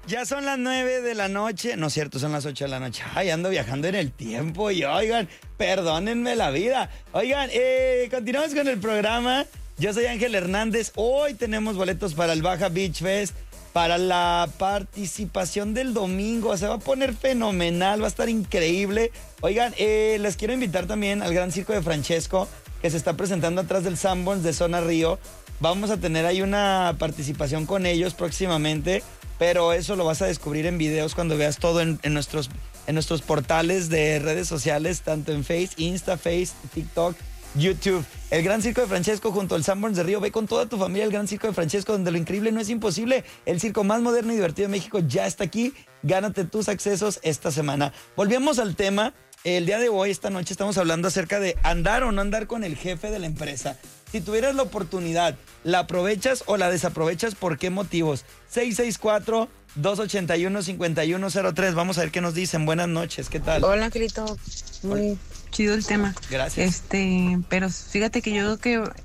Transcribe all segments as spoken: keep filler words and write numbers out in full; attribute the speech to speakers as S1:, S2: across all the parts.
S1: Ya son las nueve de la noche, no es cierto, son las ocho de la noche. Ay, ando viajando en el tiempo y oigan, perdónenme la vida. Oigan, eh, continuamos con el programa. Yo soy Ángel Hernández. Hoy tenemos boletos para el Baja Beach Fest, para la participación del domingo. Se va a poner fenomenal, va a estar increíble. Oigan, eh, les quiero invitar también al Gran Circo de Francesco, que se está presentando atrás del Sanborns de Zona Río. Vamos a tener ahí una participación con ellos próximamente, pero eso lo vas a descubrir en videos cuando veas todo en, en, nuestros, en nuestros portales de redes sociales, tanto en Face, Insta, Face, TikTok, YouTube. El Gran Circo de Francesco junto al Sanborns de Río. Ve con toda tu familia al Gran Circo de Francesco, donde lo increíble no es imposible. El circo más moderno y divertido de México ya está aquí. Gánate tus accesos esta semana. Volvemos al tema. El día de hoy, esta noche, estamos hablando acerca de andar o no andar con el jefe de la empresa. Si tuvieras la oportunidad, ¿la aprovechas o la desaprovechas? ¿Por qué motivos? seis seis cuatro, dos ocho uno, cinco uno cero tres. Vamos a ver qué nos dicen. Buenas noches, ¿qué tal?
S2: Hola, Angelito. Muy Hola. Chido el tema.
S1: Gracias.
S2: Este, pero fíjate que yo creo que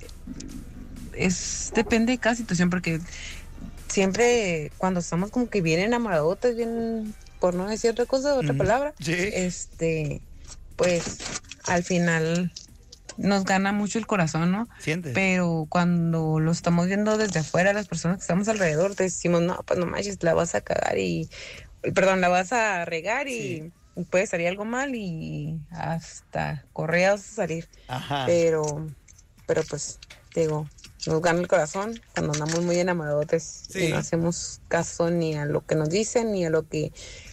S2: es depende de cada situación, porque siempre cuando estamos como que bien enamoradotes, bien, por no decir otra cosa, otra mm, palabra,
S1: sí.
S2: este, pues al final nos gana mucho el corazón, ¿no?
S1: Siente.
S2: Pero cuando lo estamos viendo desde afuera, las personas que estamos alrededor, te decimos, no, pues no manches, la vas a cagar y, perdón, la vas a regar y, sí. y puede salir algo mal y hasta correas vas a salir.
S1: Ajá.
S2: Pero, pero pues, digo, nos gana el corazón cuando andamos muy enamoradotes, sí. y no hacemos caso ni a lo que nos dicen, ni a lo que,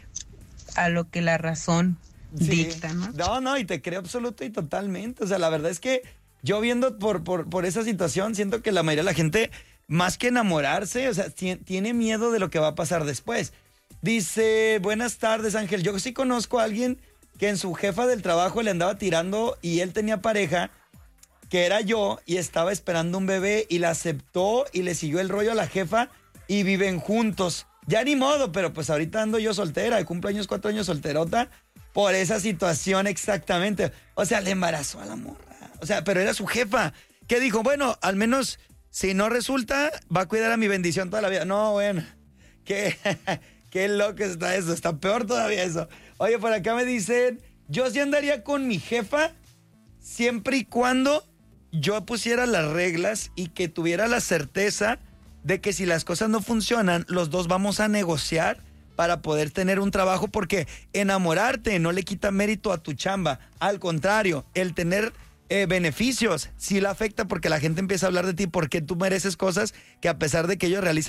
S2: a lo que la razón sí. dicta, ¿no?
S1: No, no, y te creo absoluto y totalmente. O sea, la verdad es que yo viendo por, por, por esa situación, siento que la mayoría de la gente, más que enamorarse, o sea, t- tiene miedo de lo que va a pasar después. Dice, buenas tardes, Ángel. Yo sí conozco a alguien que en su jefa del trabajo le andaba tirando y él tenía pareja, que era yo, y estaba esperando un bebé y la aceptó y le siguió el rollo a la jefa y viven juntos. Ya ni modo, pero pues ahorita ando yo soltera, de cumpleaños cuatro años solterota, por esa situación exactamente. O sea, le embarazó a la morra. O sea, pero era su jefa. ¿Qué dijo? Bueno, al menos si no resulta, va a cuidar a mi bendición toda la vida. No, bueno, qué, qué loco está eso. Está peor todavía eso. Oye, por acá me dicen, yo sí andaría con mi jefa siempre y cuando yo pusiera las reglas y que tuviera la certeza de que si las cosas no funcionan, los dos vamos a negociar para poder tener un trabajo, porque enamorarte no le quita mérito a tu chamba. Al contrario, el tener eh, beneficios sí la afecta, porque la gente empieza a hablar de ti porque tú mereces cosas que a pesar de que ellos realizan